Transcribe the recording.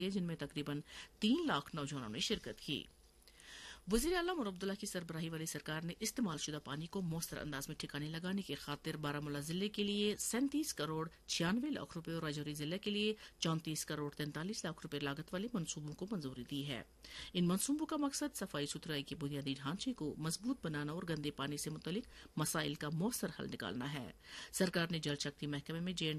जिनमें तकरीबन 3 लाख नौजवानों ने शिरकत की। वज़ीर आला उमर अब्दुल्ला की सरबराही वाली सरकार ने इस्तेमालशुदा पानी को मौसर अंदाज में ठिकाने लगाने की खातिर बारामूला जिले के लिए 37 करोड़ 96 लाख रुपए और राजौरी जिले के लिए 34 करोड़ 43 लाख रुपए लागत वाले मंसूबों को मंजूरी दी है। इन मंसूबों का मकसद सफाई सुथराई के बुनियादी ढांचे को मजबूत बनाना और गंदे पानी से मुतल्लिक मसाइल का मौसर हल निकालना है। सरकार ने जल शक्ति महकमे में J&K